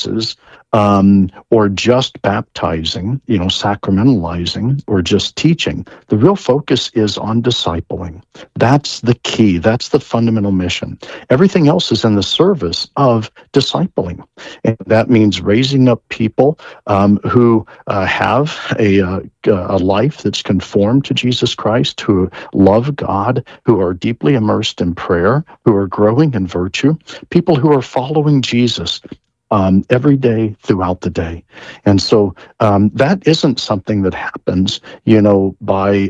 experiences, or just baptizing, sacramentalizing, or just teaching. The real focus is on discipling. That's the key. That's the fundamental mission. Everything else is in the service of discipling. And that means raising up people who have a life that's conformed to Jesus Christ, who love God, who are deeply immersed in prayer, who are growing in virtue, people who are following Jesus every day throughout the day. And so that isn't something that happens, by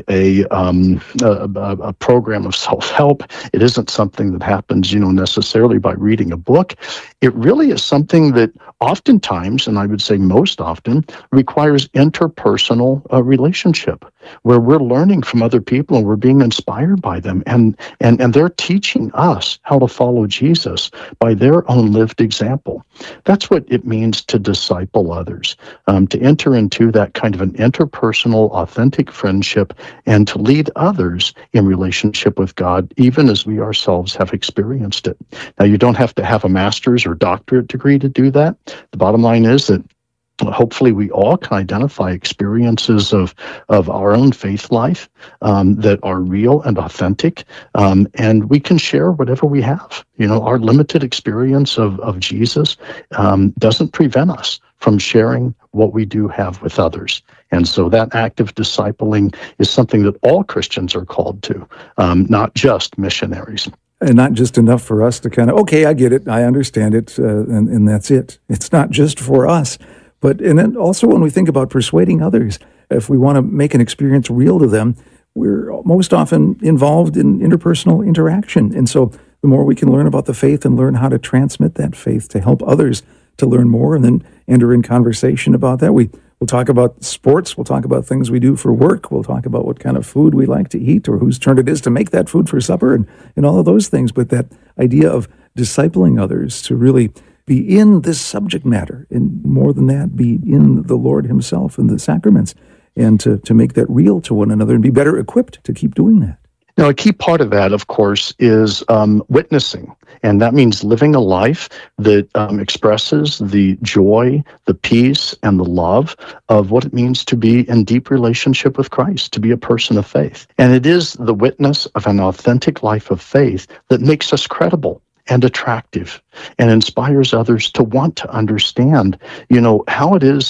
a program of self-help. It isn't something that happens, necessarily by reading a book. It really is something that oftentimes, and I would say most often, requires interpersonal relationship, where we're learning from other people and we're being inspired by them, and they're teaching us how to follow Jesus by their own lived example. That's what it means to disciple others, to enter into that kind of an interpersonal, authentic friendship, and to lead others in relationship with God, even as we ourselves have experienced it. Now, you don't have to have a master's or doctorate degree to do that. The bottom line is that hopefully we all can identify experiences of our own faith life that are real and authentic, and we can share whatever we have. Our limited experience of Jesus doesn't prevent us from sharing what we do have with others. And so that act of discipling is something that all Christians are called to, not just missionaries. And not just enough for us to kind of, okay, I get it, I understand it, and that's it. It's not just for us. And then also when we think about persuading others, if we want to make an experience real to them, we're most often involved in interpersonal interaction. And so the more we can learn about the faith and learn how to transmit that faith to help others to learn more and then enter in conversation about that. We'll talk about sports. We'll talk about things we do for work. We'll talk about what kind of food we like to eat or whose turn it is to make that food for supper and all of those things. But that idea of discipling others to really be in this subject matter, and more than that, be in the Lord himself and the sacraments, and to make that real to one another and be better equipped to keep doing that. Now, a key part of that, of course, is witnessing. And that means living a life that expresses the joy, the peace, and the love of what it means to be in deep relationship with Christ, to be a person of faith. And it is the witness of an authentic life of faith that makes us credible and attractive and inspires others to want to understand, how it is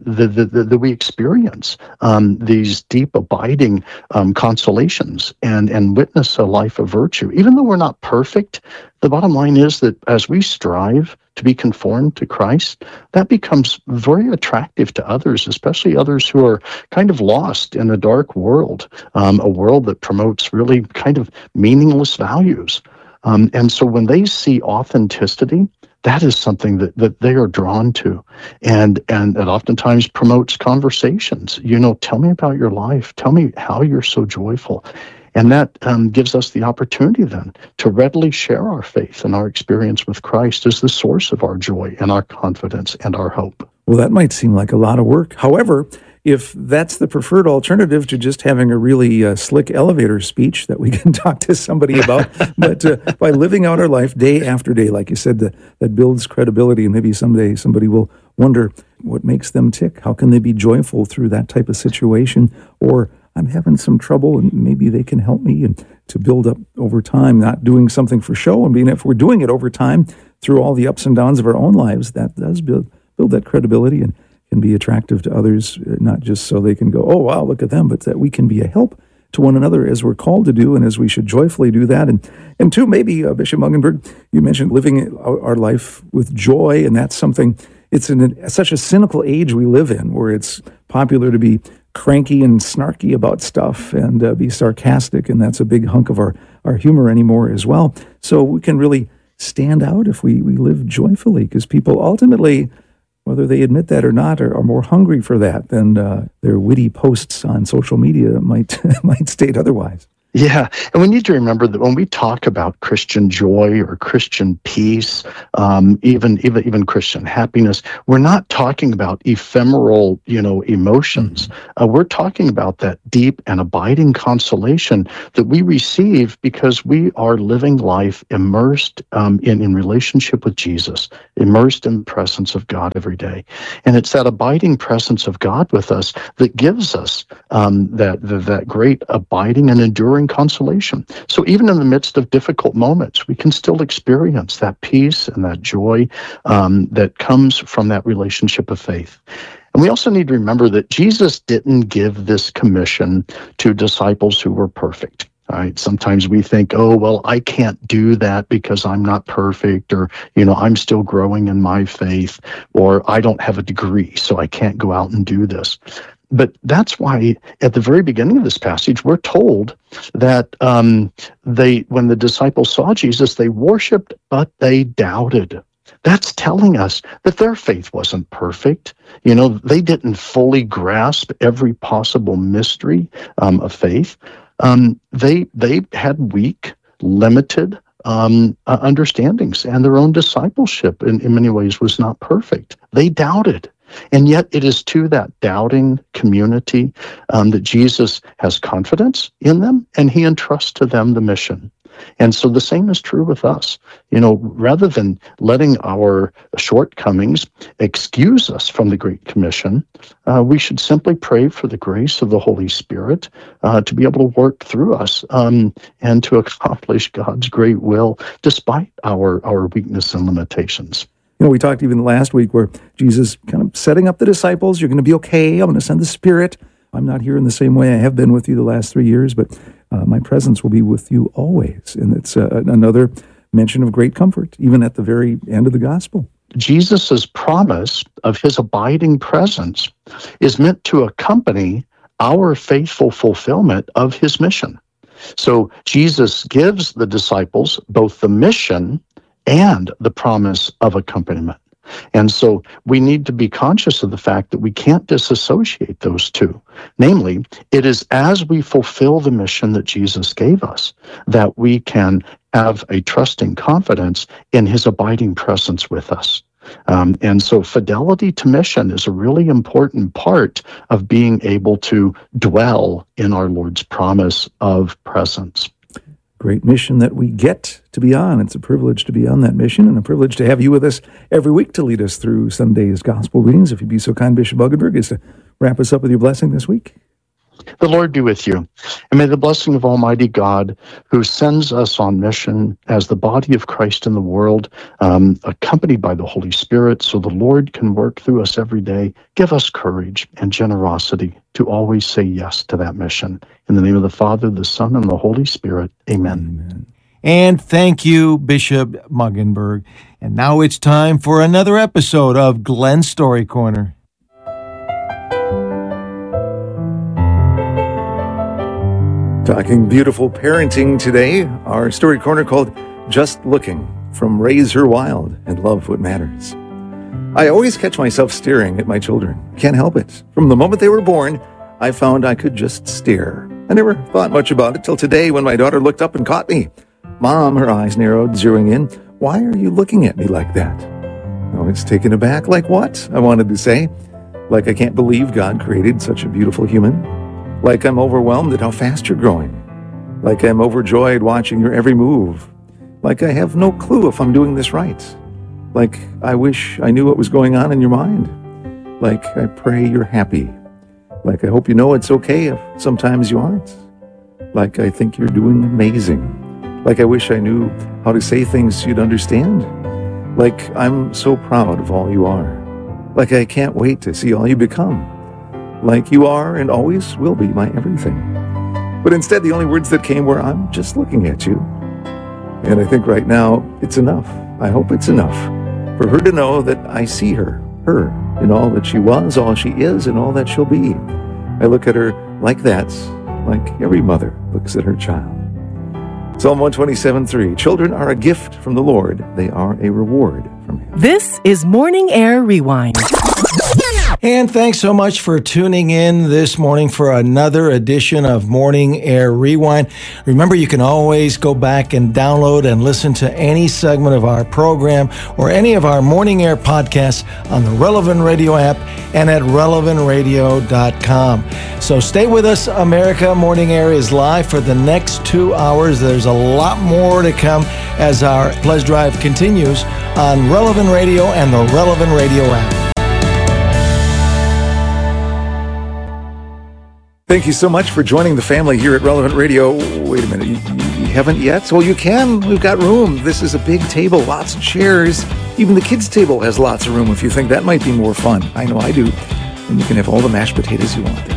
that we experience these deep, abiding consolations and witness a life of virtue. Even though we're not perfect, the bottom line is that as we strive to be conformed to Christ, that becomes very attractive to others, especially others who are kind of lost in a dark world, a world that promotes really kind of meaningless values. And so when they see authenticity, that is something that they are drawn to. And it oftentimes promotes conversations. Tell me about your life. Tell me how you're so joyful. And that gives us the opportunity then to readily share our faith and our experience with Christ as the source of our joy and our confidence and our hope. Well, that might seem like a lot of work. However, if that's the preferred alternative to just having a really slick elevator speech that we can talk to somebody about, but by living out our life day after day, like you said, that builds credibility, and maybe someday somebody will wonder what makes them tick. How can they be joyful through that type of situation? Or I'm having some trouble, and maybe they can help me, and to build up over time, not doing something for show, and if we're doing it over time through all the ups and downs of our own lives, that does build that credibility and can be attractive to others, not just so they can go, oh, wow, look at them, but that we can be a help to one another as we're called to do and as we should joyfully do that. And two, maybe, Bishop Muggenberg, you mentioned living our life with joy, and that's something, it's in such a cynical age we live in, where it's popular to be cranky and snarky about stuff and be sarcastic, and that's a big hunk of our humor anymore as well. So we can really stand out if we live joyfully, because people ultimately, whether they admit that or not, are more hungry for that than their witty posts on social media might state otherwise. Yeah, and we need to remember that when we talk about Christian joy or Christian peace, even Christian happiness, we're not talking about ephemeral, emotions. We're talking about that deep and abiding consolation that we receive because we are living life immersed in relationship with Jesus, immersed in the presence of God every day, and it's that abiding presence of God with us that gives us that great abiding and enduring consolation. So even in the midst of difficult moments, we can still experience that peace and that joy that comes from that relationship of faith. And we also need to remember that Jesus didn't give this commission to disciples who were perfect. All right. Sometimes we think, oh, well, I can't do that because I'm not perfect, or, I'm still growing in my faith, or I don't have a degree, so I can't go out and do this. But that's why at the very beginning of this passage, we're told that when the disciples saw Jesus, they worshiped, but they doubted. That's telling us that their faith wasn't perfect. They didn't fully grasp every possible mystery of faith. They had weak, limited understandings, and their own discipleship in many ways was not perfect. They doubted. And yet it is to that doubting community that Jesus has confidence in them, and he entrusts to them the mission. And so the same is true with us. Rather than letting our shortcomings excuse us from the Great Commission, we should simply pray for the grace of the Holy Spirit to be able to work through us and to accomplish God's great will despite our weakness and limitations. We talked even last week where Jesus kind of setting up the disciples. You're going to be okay. I'm going to send the Spirit. I'm not here in the same way I have been with you the last 3 years, but my presence will be with you always. And it's another mention of great comfort, even at the very end of the gospel. Jesus' promise of his abiding presence is meant to accompany our faithful fulfillment of his mission. So Jesus gives the disciples both the mission and the promise of accompaniment. And so we need to be conscious of the fact that we can't disassociate those two. Namely, it is as we fulfill the mission that Jesus gave us that we can have a trusting confidence in his abiding presence with us. And so fidelity to mission is a really important part of being able to dwell in our Lord's promise of presence. Great mission that we get to be on. It's a privilege to be on that mission, and a privilege to have you with us every week to lead us through Sunday's gospel readings. If you'd be so kind, Bishop Buggenberg, is to wrap us up with your blessing this week. The Lord be with you, and may the blessing of Almighty God, who sends us on mission as the body of Christ in the world, accompanied by the Holy Spirit, so the Lord can work through us every day, give us courage and generosity to always say yes to that mission. In the name of the Father, the Son, and the Holy Spirit, amen. Amen. And thank you, Bishop Muggenberg. And now it's time for another episode of Glenn's Story Corner. Talking beautiful parenting today, our story corner called Just Looking, from Raise Her Wild and Love What Matters. I always catch myself staring at my children. Can't help it. From the moment they were born, I found I could just stare. I never thought much about it till today when my daughter looked up and caught me. Mom, her eyes narrowed, zeroing in. Why are you looking at me like that? I was taken aback. Like what? I wanted to say. Like I can't believe God created such a beautiful human. Like I'm overwhelmed at how fast you're growing. Like I'm overjoyed watching your every move. Like I have no clue if I'm doing this right. Like I wish I knew what was going on in your mind. Like I pray you're happy. Like I hope you know it's okay if sometimes you aren't. Like I think you're doing amazing. Like I wish I knew how to say things you'd understand. Like I'm so proud of all you are. Like I can't wait to see all you become. Like you are and always will be my everything. But instead, the only words that came were, I'm just looking at you. And I think right now, it's enough. I hope it's enough for her to know that I see her in all that she was, all she is, and all that she'll be. I look at her like that, like every mother looks at her child. Psalm 127:3, children are a gift from the Lord. They are a reward from him. This is Morning Air Rewind. And thanks so much for tuning in this morning for another edition of Morning Air Rewind. Remember, you can always go back and download and listen to any segment of our program or any of our Morning Air podcasts on the Relevant Radio app and at relevantradio.com. So stay with us, America. Morning Air is live for the next 2 hours. There's a lot more to come as our pledge drive continues on Relevant Radio and the Relevant Radio app. Thank you so much for joining the family here at Relevant Radio. Wait a minute, you haven't yet? Well, you can. We've got room. This is a big table, lots of chairs. Even the kids' table has lots of room if you think that might be more fun. I know I do. And you can have all the mashed potatoes you want there.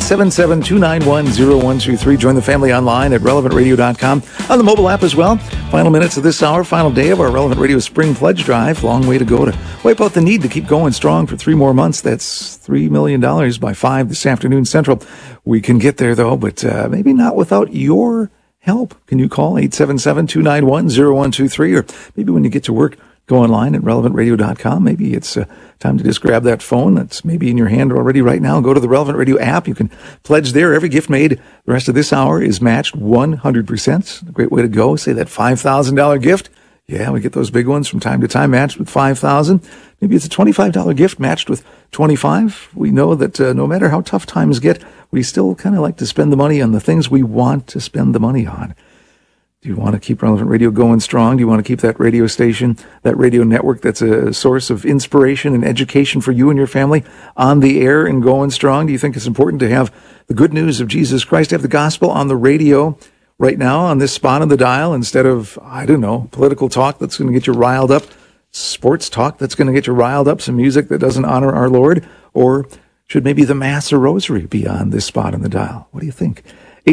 877-291-0123. Join the family online at relevantradio.com. On the mobile app as well. Final minutes of this hour, final day of our Relevant Radio Spring Pledge Drive. Long way to go to wipe out the need to keep going strong for 3 more months. That's $3 million by 5 this afternoon Central. We can get there, though, but maybe not without your help. Can you call 877-291-0123? Or maybe when you get to work, go online at relevantradio.com. Maybe it's time to just grab that phone that's maybe in your hand already right now. Go to the Relevant Radio app. You can pledge there. Every gift made the rest of this hour is matched 100%. A great way to go. Say that $5,000 gift. Yeah, we get those big ones from time to time matched with $5,000. Maybe it's a $25 gift matched with $25. We know that no matter how tough times get, we still kind of like to spend the money on the things we want to spend the money on. Do you want to keep Relevant Radio going strong? Do you want to keep that radio station, that radio network that's a source of inspiration and education for you and your family on the air and going strong? Do you think it's important to have the good news of Jesus Christ, to have the gospel on the radio right now on this spot on the dial instead of, I don't know, political talk that's going to get you riled up, sports talk that's going to get you riled up, some music that doesn't honor our Lord? Or should maybe the Mass or Rosary be on this spot on the dial? What do you think?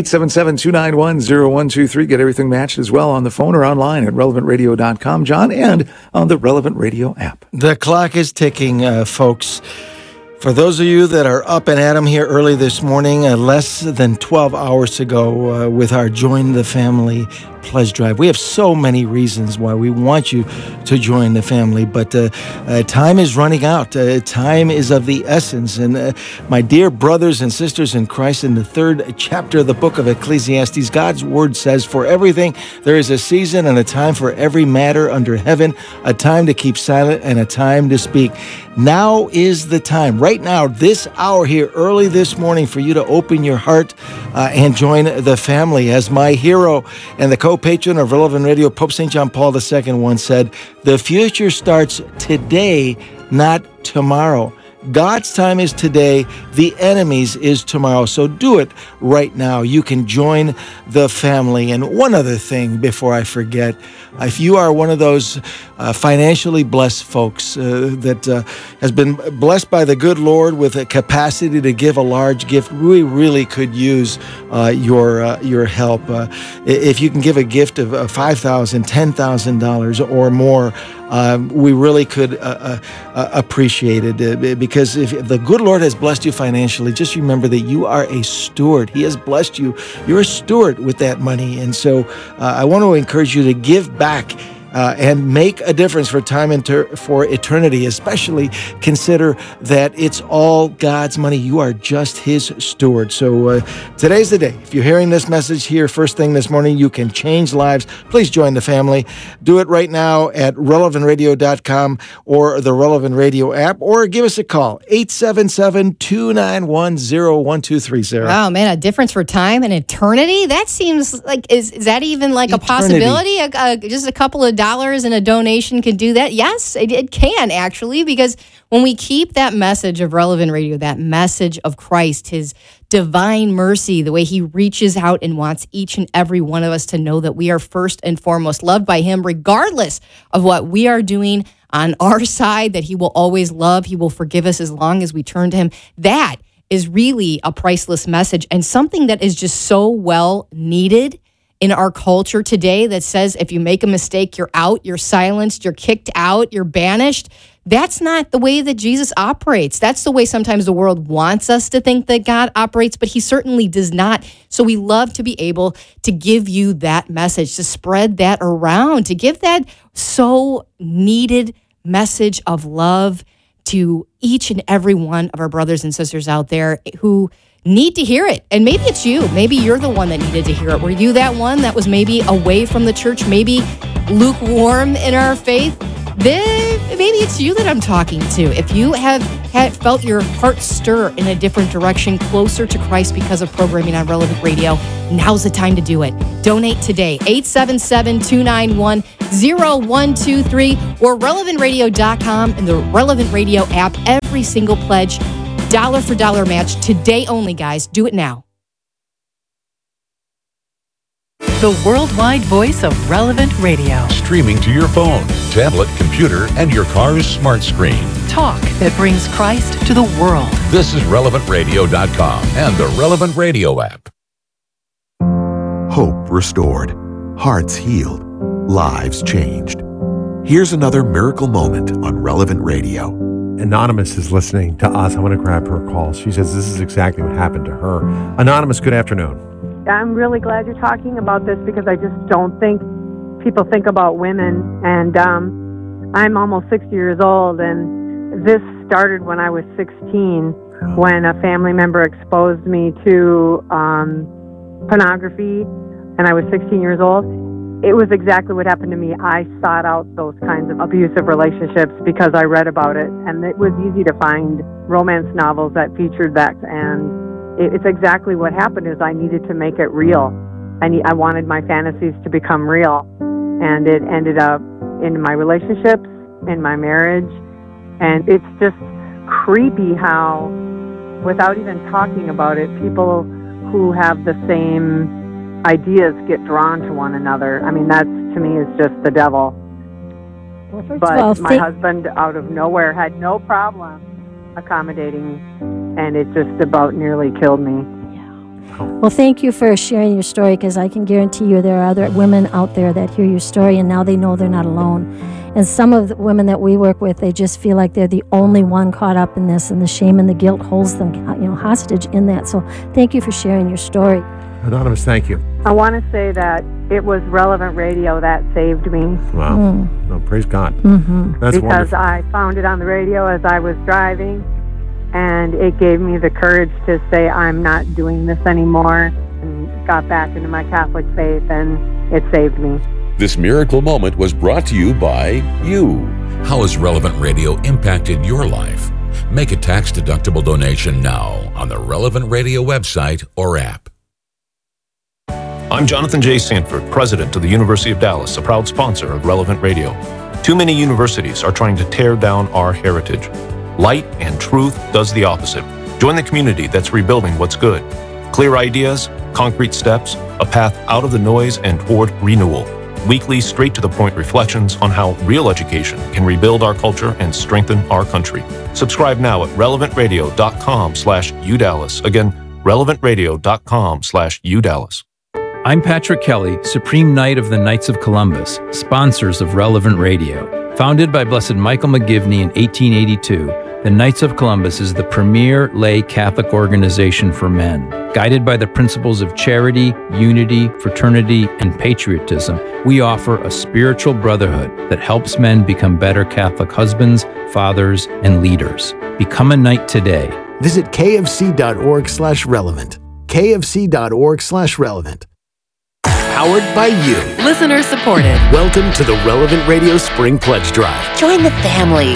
877-291-0123. Get everything matched as well on the phone or online at relevantradio.com, John, and on the Relevant Radio app. The clock is ticking, folks. For those of you that are up and at 'em here early this morning, less than 12 hours to go with our Join the Family Pledge Drive. We have so many reasons why we want you to join the family, but time is running out. Time is of the essence. And my dear brothers and sisters in Christ, in the 3rd chapter of the book of Ecclesiastes, God's word says, "For everything there is a season and a time for every matter under heaven, a time to keep silent and a time to speak." Now is the time, right now, this hour here, early this morning, for you to open your heart and join the family. As my hero and the co-patron of Relevant Radio, Pope St. John Paul II, once said, "The future starts today, not tomorrow." God's time is today. The enemy's is tomorrow. So do it right now. You can join the family. And one other thing before I forget, if you are one of those financially blessed folks that has been blessed by the good Lord with a capacity to give a large gift, we really could use your help. If you can give a gift of $5,000, $10,000 or more, we really could appreciate it, because if the good Lord has blessed you financially, just remember that you are a steward. He has blessed you. You're a steward with that money. And so I want to encourage you to give back and make a difference for time and for eternity. Especially consider that it's all God's money. You are just His steward. So today's the day. If you're hearing this message here first thing this morning, you can change lives. Please join the family. Do it right now at relevantradio.com or the Relevant Radio app, or give us a call, 877-291-0123. Wow, man, a difference for time and eternity? That seems like, is that even like eternity. A possibility? Just a couple of dollars in a donation can do that? Yes, it can actually, because when we keep that message of Relevant Radio, that message of Christ, His divine mercy, the way He reaches out and wants each and every one of us to know that we are first and foremost loved by Him, regardless of what we are doing on our side, that He will always love, He will forgive us as long as we turn to Him. That is really a priceless message, and something that is just so well needed in our culture today, that says if you make a mistake, you're out, you're silenced, you're kicked out, you're banished. That's not the way that Jesus operates. That's the way sometimes the world wants us to think that God operates, but He certainly does not. So we love to be able to give you that message, to spread that around, to give that so needed message of love to each and every one of our brothers and sisters out there who need to hear it. And maybe it's you. Maybe you're the one that needed to hear it. Were you that one that was maybe away from the church, maybe lukewarm in our faith? Then maybe it's you that I'm talking to. If you have felt your heart stir in a different direction, closer to Christ because of programming on Relevant Radio, now's the time to do it. Donate today, 877-291-0123 or relevantradio.com and the Relevant Radio app. Every single pledge, dollar for dollar match, today only, guys. Do it now. The worldwide voice of Relevant Radio. Streaming to your phone, tablet, computer, and your car's smart screen. Talk that brings Christ to the world. This is relevantradio.com and the Relevant Radio app. Hope restored, hearts healed, lives changed. Here's another miracle moment on Relevant Radio. Anonymous is listening to us. I want to grab her call. She says this is exactly what happened to her. Anonymous, good afternoon. I'm really glad you're talking about this because I just don't think people think about women. And I'm almost 60 years old, and this started when I was 16, when a family member exposed me to pornography, and I was 16 years old. It was exactly what happened to me. I sought out those kinds of abusive relationships because I read about it, and it was easy to find romance novels that featured that, and it's exactly what happened is I needed to make it real. I wanted my fantasies to become real, and it ended up in my relationships, in my marriage, and it's just creepy how, without even talking about it, people who have the same ideas get drawn to one another. I mean, that to me is just the devil. Well, first but of all, my husband, out of nowhere, had no problem accommodating, and it just about nearly killed me. Well, thank you for sharing your story, because I can guarantee you there are other women out there that hear your story and now they know they're not alone. And some of the women that we work with, they just feel like they're the only one caught up in this, and the shame and the guilt holds them, hostage in that. So thank you for sharing your story. Anonymous, thank you. I want to say that it was Relevant Radio that saved me. Wow. Oh, praise God. Mm-hmm. That's because wonderful. I found it on the radio as I was driving, and it gave me the courage to say I'm not doing this anymore, and got back into my Catholic faith, and it saved me. This miracle moment was brought to you by you. How has Relevant Radio impacted your life? Make a tax-deductible donation now on the Relevant Radio website or app. I'm Jonathan J. Sanford, president of the University of Dallas, a proud sponsor of Relevant Radio. Too many universities are trying to tear down our heritage. Light and truth does the opposite. Join the community that's rebuilding what's good. Clear ideas, concrete steps, a path out of the noise and toward renewal. Weekly, straight-to-the-point reflections on how real education can rebuild our culture and strengthen our country. Subscribe now at relevantradio.com/UDallas. Again, relevantradio.com/UDallas. I'm Patrick Kelly, Supreme Knight of the Knights of Columbus, sponsors of Relevant Radio. Founded by Blessed Michael McGivney in 1882, the Knights of Columbus is the premier lay Catholic organization for men. Guided by the principles of charity, unity, fraternity, and patriotism, we offer a spiritual brotherhood that helps men become better Catholic husbands, fathers, and leaders. Become a knight today. Visit kfc.org/relevant. kfc.org/relevant. Powered by you. Listener supported. Welcome to the Relevant Radio Spring Pledge Drive. Join the family.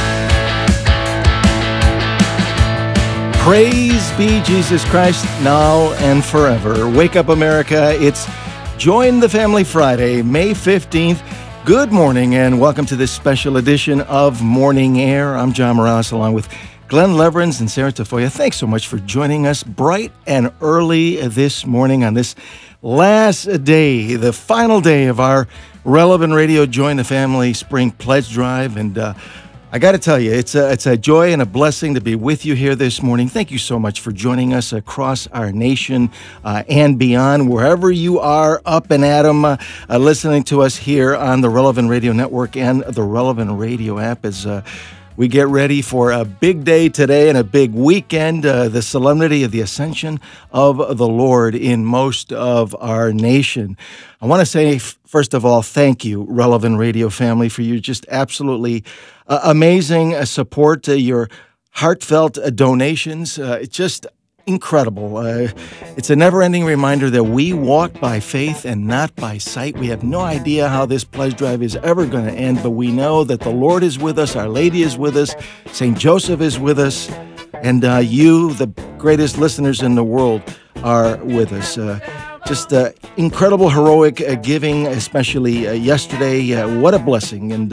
Praise be Jesus Christ, now and forever. Wake up, America. It's Join the Family Friday, May 15th. Good morning, and welcome to this special edition of Morning Air. I'm John Morales, along with Glenn Leverins and Sarah Tafoya. Thanks so much for joining us bright and early this morning on this last day, the final day of our Relevant Radio Join the Family Spring Pledge Drive. And I got to tell you, it's a joy and a blessing to be with you here this morning. Thank you so much for joining us across our nation and beyond, wherever you are up and at 'em, listening to us here on the Relevant Radio Network and the Relevant Radio app as we get ready for a big day today and a big weekend, the solemnity of the Ascension of the Lord in most of our nation. I want to say, first of all, thank you, Relevant Radio family, for your just absolutely amazing support, your heartfelt donations. It's just incredible. It's a never-ending reminder that we walk by faith and not by sight. We have no idea how this pledge drive is ever going to end, but we know that the Lord is with us, Our Lady is with us, St. Joseph is with us, and you, the greatest listeners in the world, are with us. Just incredible, heroic giving, especially yesterday. What a blessing. And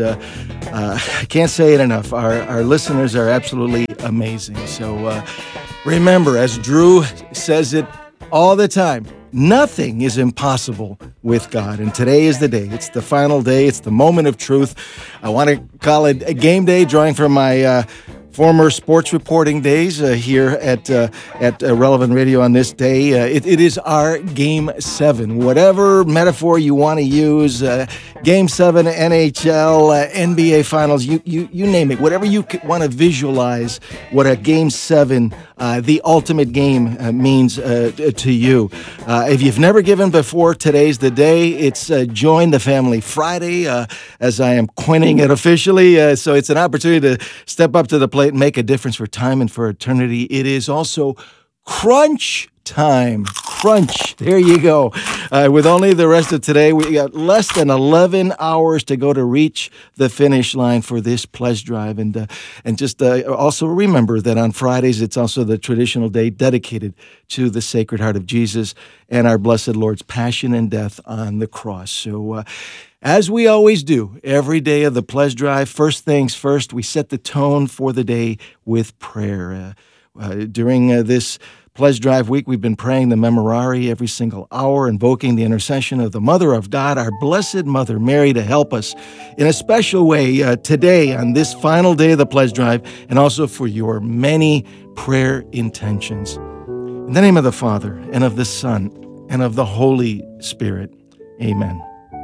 I can't say it enough. Our listeners are absolutely amazing. So remember, as Drew says it all the time, nothing is impossible with God. And today is the day. It's the final day. It's the moment of truth. I want to call it a game day, drawing from my former sports reporting days here at Relevant Radio on this day. It is our Game 7. Whatever metaphor you want to use, Game 7, NHL, NBA Finals, you name it. Whatever you want to visualize what a Game 7, the ultimate game, means to you. If you've never given before, today's the day. It's Join the Family Friday, as I am coining it officially. So it's an opportunity to step up to the plate and make a difference for time and for eternity. It is also crunch time. Crunch. There you go. With only the rest of today, we got less than 11 hours to go to reach the finish line for this pledge drive. And just also remember that on Fridays, it's also the traditional day dedicated to the Sacred Heart of Jesus and our Blessed Lord's passion and death on the cross. So, as we always do, every day of the pledge drive, first things first, we set the tone for the day with prayer. During this pledge drive week, we've been praying the Memorare every single hour, invoking the intercession of the Mother of God, our Blessed Mother Mary, to help us in a special way today on this final day of the pledge drive, and also for your many prayer intentions. In the name of the Father, and of the Son, and of the Holy Spirit. Amen.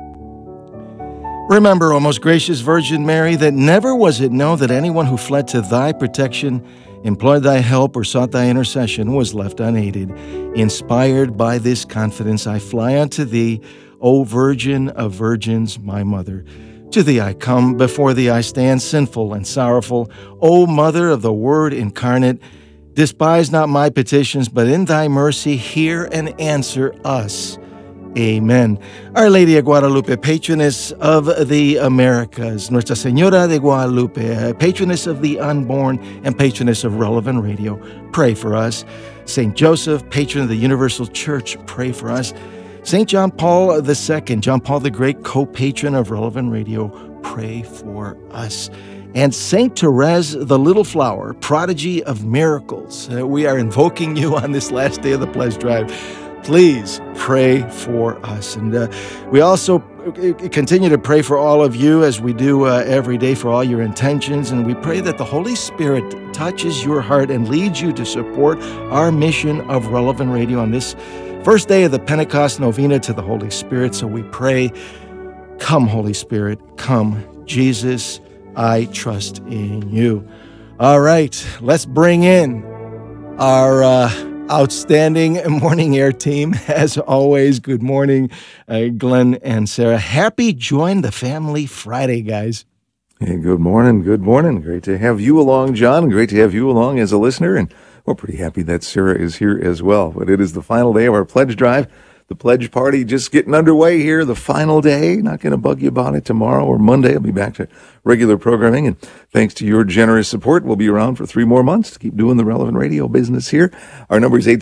Remember, O most gracious Virgin Mary, that never was it known that anyone who fled to thy protection, implored thy help, or sought thy intercession was left unaided. Inspired by this confidence, I fly unto thee, O Virgin of Virgins, my Mother. To thee I come, before thee I stand, sinful and sorrowful. O Mother of the Word incarnate, despise not my petitions, but in thy mercy hear and answer us. Amen. Our Lady of Guadalupe, patroness of the Americas, Nuestra Señora de Guadalupe, patroness of the unborn and patroness of Relevant Radio, pray for us. St. Joseph, patron of the Universal Church, pray for us. St. John Paul II, John Paul the Great, co-patron of Relevant Radio, pray for us. And St. Therese, the Little Flower, prodigy of miracles, we are invoking you on this last day of the pledge drive. Please pray for us. And we also continue to pray for all of you, as we do every day, for all your intentions. And we pray that the Holy Spirit touches your heart and leads you to support our mission of Relevant Radio on this first day of the Pentecost Novena to the Holy Spirit. So we pray, come, Holy Spirit, come. Jesus, I trust in you. All right, let's bring in our outstanding morning air team. As always, good morning, Glenn and Sarah. Happy Join the Family Friday, guys. Hey, good morning. Good morning. Great to have you along, John. Great to have you along as a listener. And we're pretty happy that Sarah is here as well. But it is the final day of our pledge drive. The pledge party just getting underway here, the final day. Not going to bug you about it tomorrow or Monday. I'll be back to regular programming. And thanks to your generous support, we'll be around for 3 more months to keep doing the Relevant Radio business here. Our number is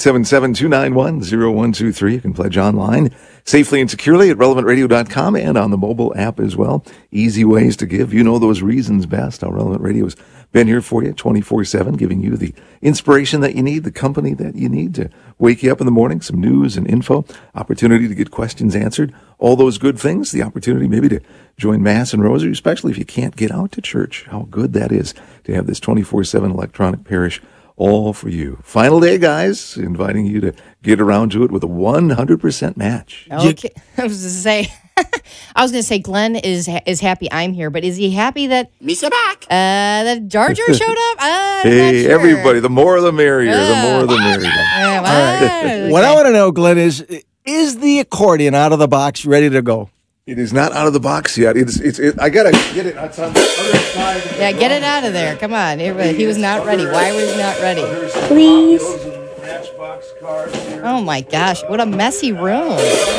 877-291-0123. You can pledge online safely and securely at relevantradio.com and on the mobile app as well. Easy ways to give. You know those reasons best. How Relevant Radio has been here for you 24/7, giving you the inspiration that you need, the company that you need to wake you up in the morning, some news and info, opportunity to get questions answered, all those good things, the opportunity maybe to join Mass and Rosary, especially if you can't get out to church. How good that is to have this 24/7 electronic parish all for you. Final day, guys, inviting you to get around to it with a 100% match. Okay. I was going to say Glenn is happy I'm here, but is he happy that Misa back? That Jar Jar showed up? Hey, sure. Everybody, the more the merrier. The more the merrier. All right. What I want to know, Glenn, is the accordion out of the box ready to go? It is not out of the box yet. I gotta get it. It's on the other side. Yeah, get it out of there. Come on. He was not ready. Why was he not ready? Please. Oh my gosh, what a messy room.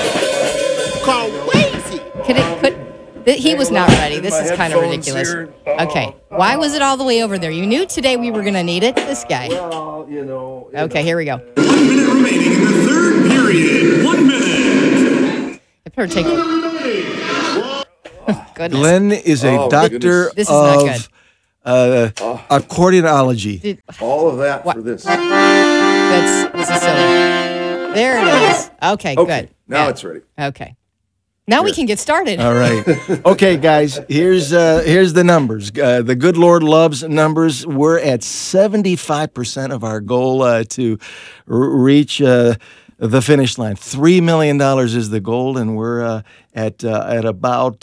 He was not ready. This is kind of ridiculous. Okay, why was it all the way over there? You knew today we were going to need it. This guy. Well, Okay, here we go. 1 minute remaining in the third period. 1 minute. I better take Goodness. Glenn is a doctor This is not of accordiology. All of that for this. This is silly. There it is. Okay, good. Now it's ready. Okay. Now we can get started. All right. Okay, guys, here's the numbers. The good Lord loves numbers. We're at 75% of our goal to reach the finish line. $3 million is the goal, and we're at about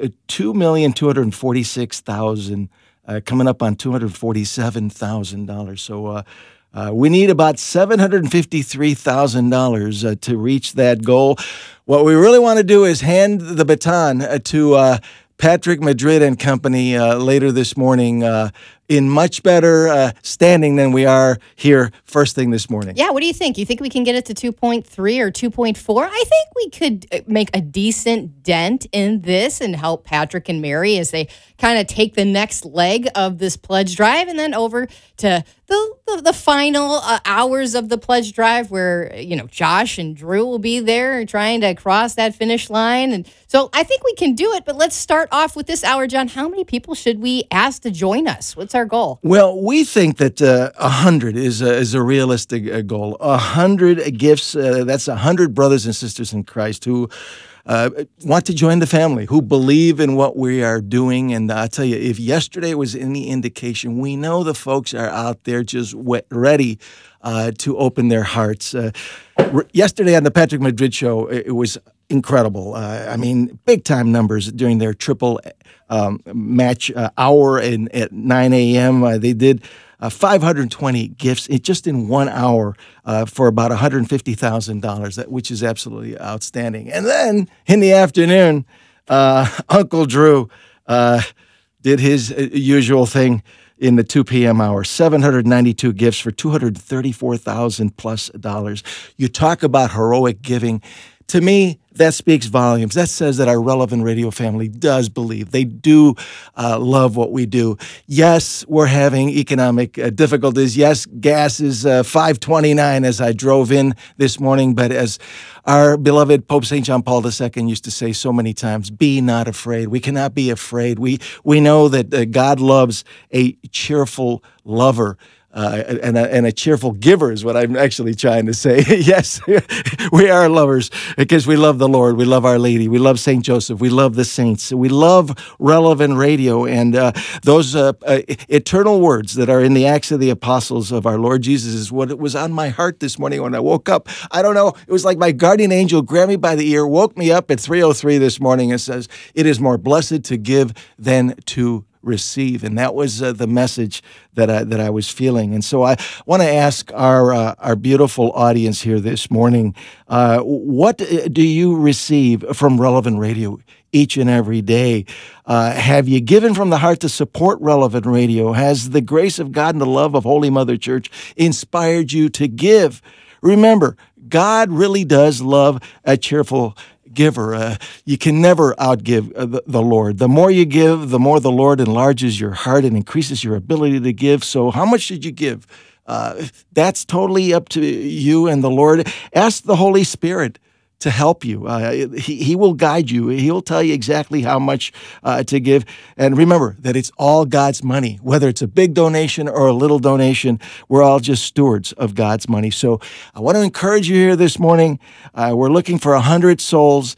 $2,246,000, coming up on $247,000. So we need about $753,000 to reach that goal. What we really want to do is hand the baton to Patrick Madrid and company later this morning in much better standing than we are here first thing this morning. Yeah, what do you think? You think we can get it to 2.3 or 2.4? I think we could make a decent dent in this and help Patrick and Mary as they kind of take the next leg of this pledge drive and then over to the final hours of the pledge drive where, Josh and Drew will be there trying to cross that finish line. And so I think we can do it, but let's start off with this hour, John. How many people should we ask to join us? What's our goal? Well, we think that 100 is a realistic goal. 100 gifts, that's 100 brothers and sisters in Christ who want to join the family, who believe in what we are doing. And I'll tell you, if yesterday was any indication, we know the folks are out there just ready to open their hearts. Yesterday on the Patrick Madrid Show, it was incredible. Big time numbers during their triple match hour at 9 a.m. They did 520 gifts just in 1 hour for about $150,000, which is absolutely outstanding. And then in the afternoon, Uncle Drew did his usual thing in the 2 p.m. hour, 792 gifts for $234,000 plus. You talk about heroic giving. To me, that speaks volumes. That says that our Relevant Radio family does believe. They do love what we do. Yes, we're having economic difficulties. Yes, gas is $5.29 as I drove in this morning. But as our beloved Pope St. John Paul II used to say so many times, be not afraid. We cannot be afraid. We know that God loves a cheerful lover. And a cheerful giver is what I'm actually trying to say. Yes, we are lovers because we love the Lord. We love Our Lady. We love St. Joseph. We love the saints. We love Relevant Radio. And those eternal words that are in the Acts of the Apostles of our Lord Jesus is what was on my heart this morning when I woke up. I don't know. It was like my guardian angel grabbed me by the ear, woke me up at 3:03 this morning and says, it is more blessed to give than to receive. And that was the message that I was feeling. And so I want to ask our beautiful audience here this morning, what do you receive from Relevant Radio each and every day? Have you given from the heart to support Relevant Radio? Has the grace of God and the love of Holy Mother Church inspired you to give? Remember, God really does love a cheerful giver. You can never outgive the Lord. The more you give, the more the Lord enlarges your heart and increases your ability to give. So how much should you give? That's totally up to you and the Lord. Ask the Holy Spirit to help you. He will guide you. He'll tell you exactly how much to give. And remember that it's all God's money, whether it's a big donation or a little donation. We're all just stewards of God's money. So I want to encourage you here this morning. We're looking for 100 souls.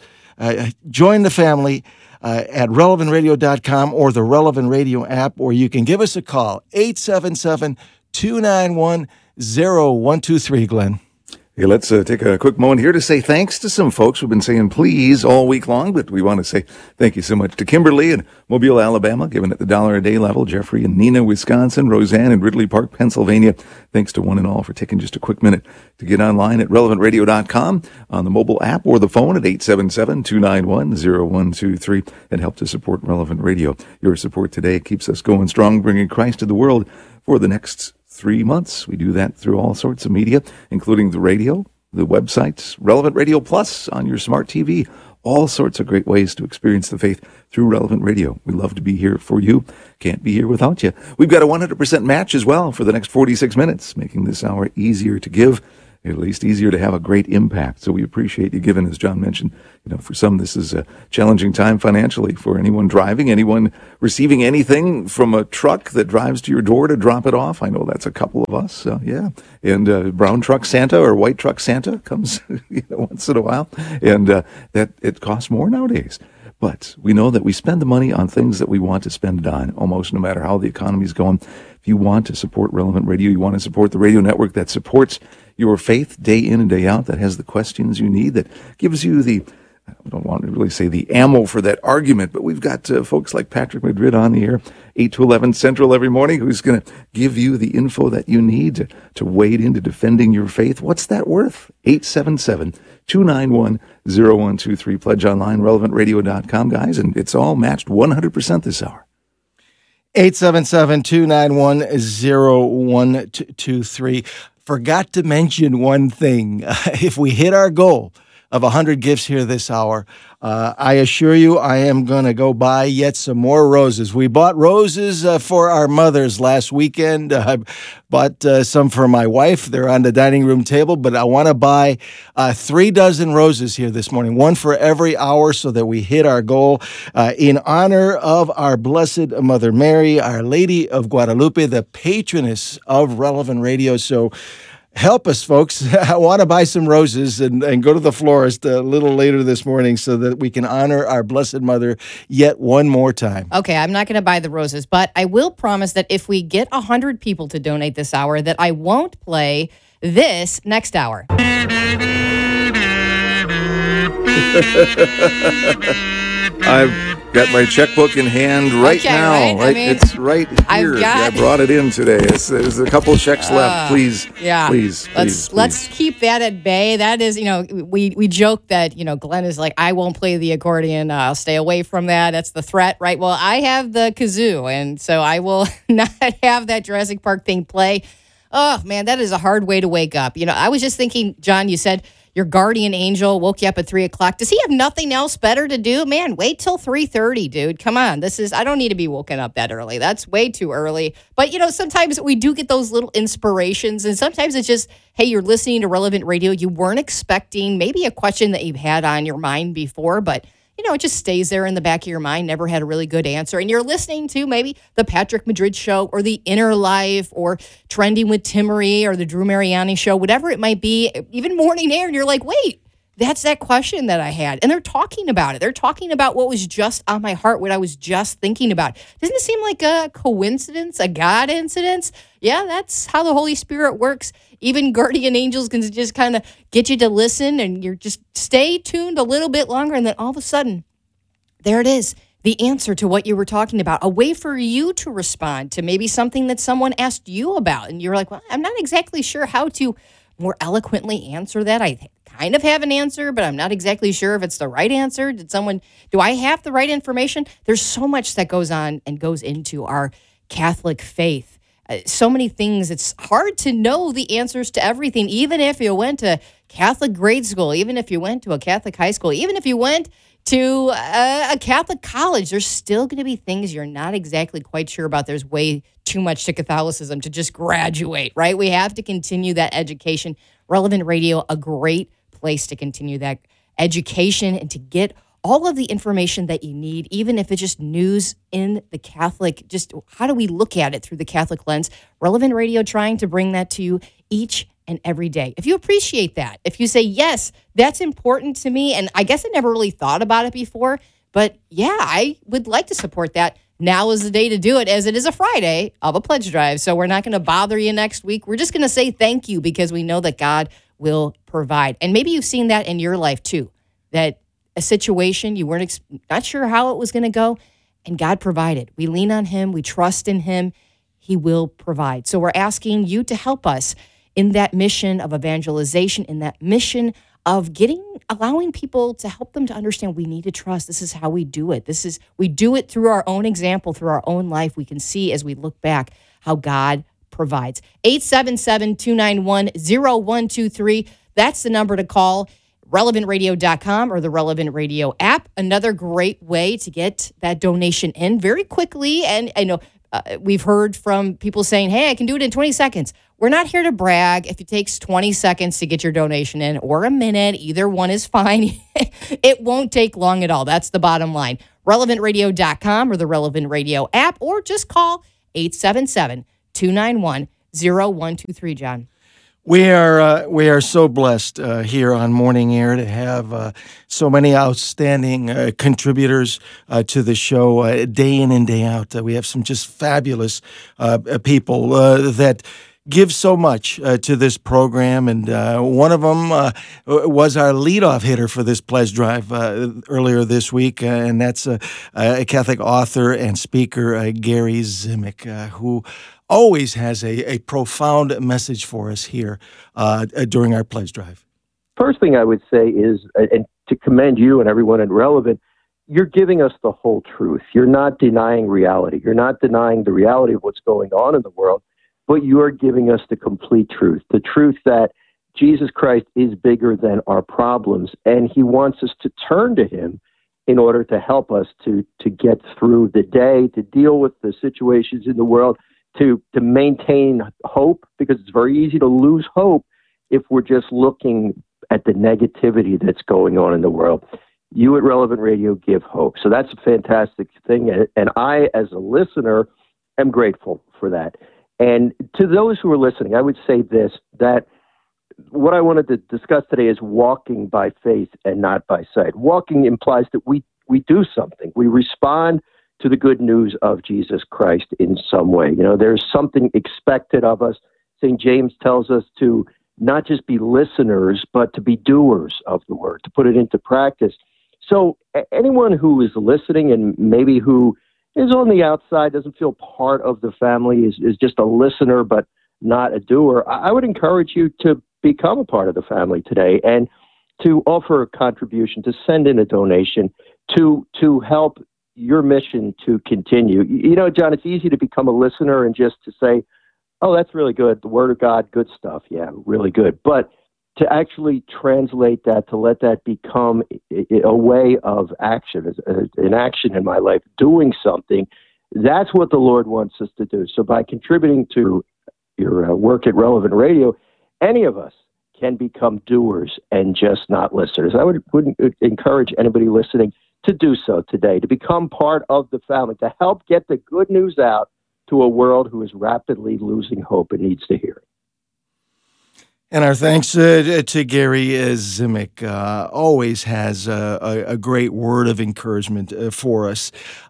Join the family at relevantradio.com or the Relevant Radio app, or you can give us a call, 877-291-0123, Glenn. Hey, let's take a quick moment here to say thanks to some folks who've been saying please all week long, but we want to say thank you so much to Kimberly in Mobile, Alabama, giving it the $1 a day level, Jeffrey in Neenah, Wisconsin, Roseanne in Ridley Park, Pennsylvania. Thanks to one and all for taking just a quick minute to get online at relevantradio.com, on the mobile app or the phone at 877-291-0123 and help to support Relevant Radio. Your support today keeps us going strong, bringing Christ to the world for the next 3 months. We do that through all sorts of media, including the radio, the websites, Relevant Radio Plus on your smart TV, all sorts of great ways to experience the faith through Relevant Radio. We love to be here for you. Can't be here without you. We've got a 100% match as well for the next 46 minutes, making this hour easier to give, at least easier to have a great impact. So we appreciate you giving, as John mentioned. For some, this is a challenging time financially for anyone driving, anyone receiving anything from a truck that drives to your door to drop it off. I know that's a couple of us. Yeah. And brown truck Santa or white truck Santa comes once in a while. And that it costs more nowadays. But we know that we spend the money on things that we want to spend it on, almost no matter how the economy is going. If you want to support Relevant Radio, you want to support the radio network that supports your faith day in and day out, that has the questions you need, that gives you the, I don't want to really say the ammo for that argument, but we've got folks like Patrick Madrid on the air, 8 to 11 Central every morning, who's going to give you the info that you need to wade into defending your faith. What's that worth? 877-291-0123. Pledge online, relevantradio.com, guys, and it's all matched 100% this hour. 877-291-0123. Forgot to mention one thing. If we hit our goal of 100 gifts here this hour, I assure you I am going to go buy yet some more roses. We bought roses for our mothers last weekend. I bought some for my wife. They're on the dining room table, but I want to buy 3 dozen roses here this morning, one for every hour so that we hit our goal in honor of our Blessed Mother Mary, Our Lady of Guadalupe, the patroness of Relevant Radio. So help us, folks. I want to buy some roses and go to the florist a little later this morning so that we can honor our Blessed Mother yet one more time. Okay, I'm not going to buy the roses, but I will promise that if we get 100 people to donate this hour, that I won't play this next hour. I've got my checkbook in hand right now. Right? I mean, it's right here. I brought it in today. There's a couple checks left. Please, let's keep that at bay. That is, we joke that, Glenn is like, I won't play the accordion. I'll stay away from that. That's the threat, right? Well, I have the kazoo, and so I will not have that Jurassic Park thing play. Oh, man, that is a hard way to wake up. I was just thinking, John, you said your guardian angel woke you up at 3 o'clock. Does he have nothing else better to do? Man, wait till 3:30, dude. Come on. I don't need to be woken up that early. That's way too early. But, sometimes we do get those little inspirations. And sometimes it's just, hey, you're listening to Relevant Radio. You weren't expecting maybe a question that you've had on your mind before, but it just stays there in the back of your mind, never had a really good answer. And you're listening to maybe the Patrick Madrid Show or the Inner Life or Trending with Tim Marie or the Drew Mariani Show, whatever it might be, even Morning Air. And you're like, wait, that's that question that I had. And they're talking about it. They're talking about what was just on my heart, what I was just thinking about. Doesn't it seem like a coincidence, a God incidence? Yeah, that's how the Holy Spirit works. Even guardian angels can just kind of get you to listen, and you're just stay tuned a little bit longer, and then all of a sudden, there it is, the answer to what you were talking about, a way for you to respond to maybe something that someone asked you about. And you're like, well, I'm not exactly sure how to more eloquently answer that. I kind of have an answer, but I'm not exactly sure if it's the right answer. Do I have the right information? There's so much that goes on and goes into our Catholic faith. So many things, it's hard to know the answers to everything, even if you went to Catholic grade school, even if you went to a Catholic high school, even if you went to a Catholic college, there's still going to be things you're not exactly quite sure about. There's way too much to Catholicism to just graduate, right? We have to continue that education. Relevant Radio, a great place to continue that education and to get all of the information that you need, even if it's just news in the Catholic, just how do we look at it through the Catholic lens? Relevant Radio trying to bring that to you each and every day. If you appreciate that, if you say, yes, that's important to me, and I guess I never really thought about it before, but yeah, I would like to support that. Now is the day to do it, as it is a Friday of a pledge drive. So we're not going to bother you next week. We're just going to say thank you because we know that God will provide. And maybe you've seen that in your life too, that a situation you weren't not sure how it was going to go, and God provided. We lean on him. We trust in him. He will provide. So we're asking you to help us in that mission of evangelization, in that mission of allowing people to help them to understand we need to trust. This is how we do it. We do it through our own example, through our own life. We can see as we look back how God provides. 877-291-0123. That's the number to call. RelevantRadio.com or the Relevant Radio app. Another great way to get that donation in very quickly. And I know we've heard from people saying, hey, I can do it in 20 seconds. We're not here to brag. If it takes 20 seconds to get your donation in or a minute, either one is fine. It won't take long at all. That's the bottom line. RelevantRadio.com or the Relevant Radio app, or just call 877-291-0123, John. We are so blessed here on Morning Air to have so many outstanding contributors to the show day in and day out. We have some just fabulous people that give so much to this program, and one of them was our leadoff hitter for this pledge drive earlier this week, and that's a Catholic author and speaker, Gary Zimek, who always has a profound message for us here during our pledge drive. First thing I would say is, and to commend you and everyone at Relevant, you're giving us the whole truth. You're not denying reality. You're not denying the reality of what's going on in the world, but you are giving us the complete truth, the truth that Jesus Christ is bigger than our problems, and he wants us to turn to him in order to help us to get through the day, to deal with the situations in the world, to maintain hope, because it's very easy to lose hope if we're just looking at the negativity that's going on in the world. You at Relevant Radio give hope. So that's a fantastic thing. And I, as a listener, am grateful for that. And to those who are listening, I would say this, that what I wanted to discuss today is walking by faith and not by sight. Walking implies that we do something. We respond to the good news of Jesus Christ in some way. You know, there's something expected of us. St. James tells us to not just be listeners, but to be doers of the word, to put it into practice. So anyone who is listening and maybe who is on the outside, doesn't feel part of the family, is just a listener but not a doer, I would encourage you to become a part of the family today and to offer a contribution, to send in a donation, to help your mission to continue. You know, John, it's easy to become a listener and just to say, oh, that's really good. The Word of God, good stuff. Yeah, really good. But to actually translate that, to let that become a way of action, an action in my life, doing something, that's what the Lord wants us to do. So by contributing to your work at Relevant Radio, any of us can become doers and just not listeners. I would encourage anybody listening to do so today, to become part of the family, to help get the good news out to a world who is rapidly losing hope and needs to hear it. And our thanks to Gary Zimek. Always has a great word of encouragement for us.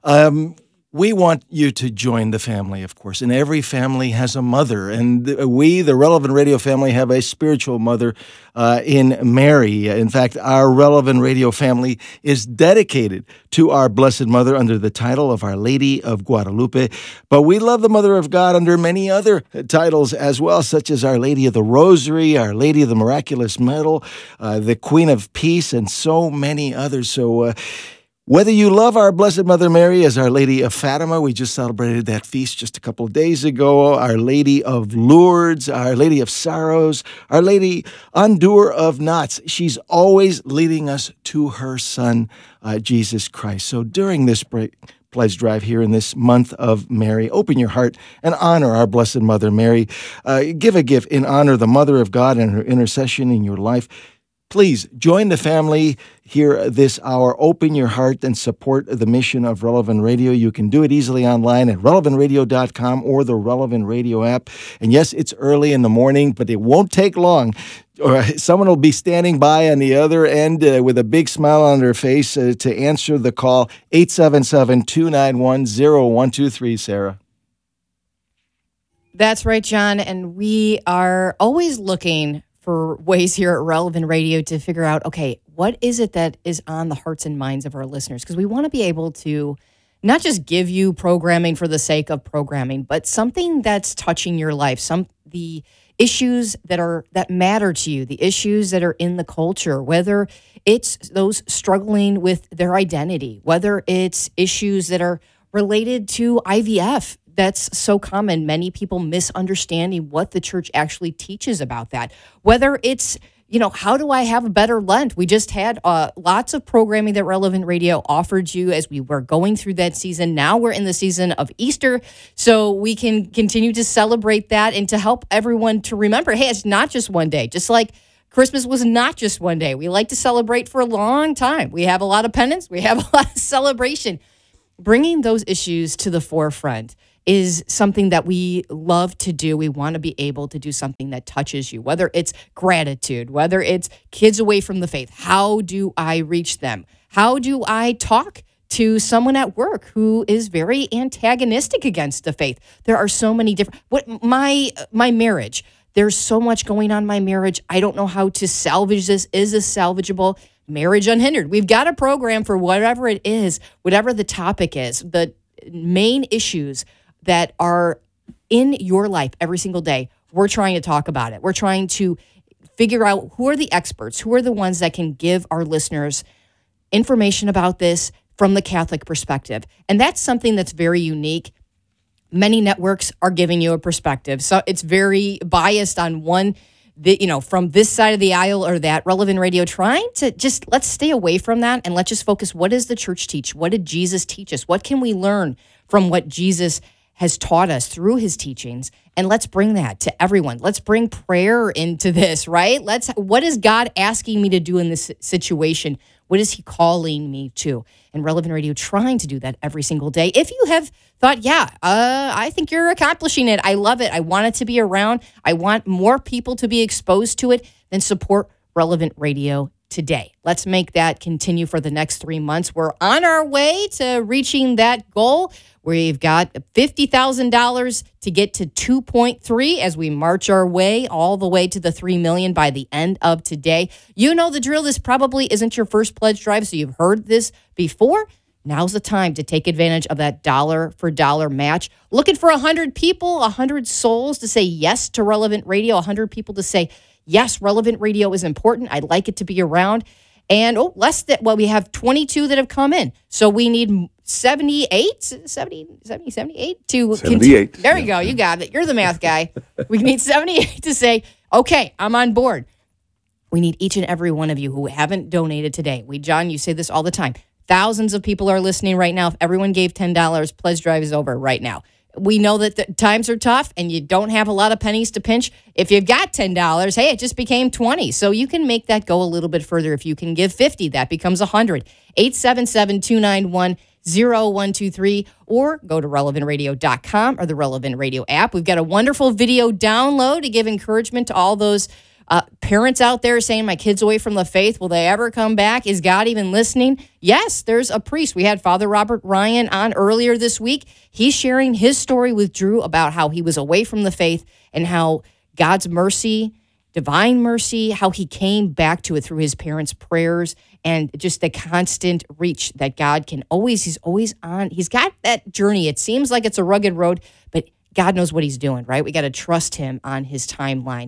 We want you to join the family, of course, and every family has a mother, and we, the Relevant Radio family, have a spiritual mother in Mary. In fact, our Relevant Radio family is dedicated to our Blessed Mother under the title of Our Lady of Guadalupe, but we love the Mother of God under many other titles as well, such as Our Lady of the Rosary, Our Lady of the Miraculous Medal, the Queen of Peace, and so many others. So, whether you love our Blessed Mother Mary as Our Lady of Fatima, we just celebrated that feast just a couple of days ago, Our Lady of Lourdes, Our Lady of Sorrows, Our Lady Undoer of Knots, she's always leading us to her Son, Jesus Christ. So during this pledge drive here in this month of Mary, open your heart and honor our Blessed Mother Mary. Give a gift in honor of the Mother of God and her intercession in your life. Please join the family here this hour. Open your heart and support the mission of Relevant Radio. You can do it easily online at relevantradio.com or the Relevant Radio app. And yes, it's early in the morning, but it won't take long. Or someone will be standing by on the other end with a big smile on their face to answer the call. 877-291-0123, Sarah. That's right, John. And we are always looking for ways here at Relevant Radio to figure out, okay, what is it that is on the hearts and minds of our listeners? Because we want to be able to not just give you programming for the sake of programming, but something that's touching your life, the issues that matter to you, the issues that are in the culture, whether it's those struggling with their identity, whether it's issues that are related to IVF. That's so common. Many people misunderstanding what the church actually teaches about that. Whether it's, how do I have a better Lent? We just had lots of programming that Relevant Radio offered you as we were going through that season. Now we're in the season of Easter, so we can continue to celebrate that and to help everyone to remember, hey, it's not just one day. Just like Christmas was not just one day. We like to celebrate for a long time. We have a lot of penance. We have a lot of celebration. Bringing those issues to the forefront is something that we love to do. We want to be able to do something that touches you, whether it's gratitude, whether it's kids away from the faith. How do I reach them? How do I talk to someone at work who is very antagonistic against the faith? There are so many different, my marriage, there's so much going on in my marriage. I don't know how to salvage this. Is this salvageable? Marriage Unhindered. We've got a program for whatever it is, whatever the topic is, the main issues that are in your life every single day. We're trying to talk about it. We're trying to figure out who are the experts, who are the ones that can give our listeners information about this from the Catholic perspective. And that's something that's very unique. Many networks are giving you a perspective. So it's very biased on one, from this side of the aisle or that. Relevant Radio trying to just, let's stay away from that and let's just focus. What does the church teach? What did Jesus teach us? What can we learn from what Jesus has taught us through his teachings? And let's bring that to everyone. Let's bring prayer into this, right? What is God asking me to do in this situation? What is he calling me to? And Relevant Radio trying to do that every single day. If you have thought, I think you're accomplishing it. I love it. I want it to be around. I want more people to be exposed to it. Then support Relevant Radio today. Let's make that continue for the next 3 months. We're on our way to reaching that goal. We've got $50,000 to get to 2.3 as we march our way all the way to the 3 million by the end of today. You know the drill. This probably isn't your first pledge drive, so you've heard this before. Now's the time to take advantage of that dollar for dollar match. Looking for 100 people, 100 souls to say yes to Relevant Radio, 100 people to say, yes, Relevant Radio is important. I'd like it to be around. And we have 22 that have come in. So we need 78 to 78. There you go. You got it. You're the math guy. We need 78 to say, okay, I'm on board. We need each and every one of you who haven't donated today. John, you say this all the time. Thousands of people are listening right now. If everyone gave $10, pledge drive is over right now. We know that the times are tough and you don't have a lot of pennies to pinch. If you've got $10, hey, it just became 20. So you can make that go a little bit further. If you can give 50, that becomes 100. 877-291-0123 or go to relevantradio.com or the Relevant Radio app. We've got a wonderful video download to give encouragement to all those parents out there saying, my kid's away from the faith. Will they ever come back? Is God even listening? Yes, there's a priest. We had Father Robert Ryan on earlier this week. He's sharing his story with Drew about how he was away from the faith and how God's mercy, divine mercy, how he came back to it through his parents' prayers and just the constant reach that God can he's always on. He's got that journey. It seems like it's a rugged road, but God knows what he's doing, right? We got to trust him on his timeline.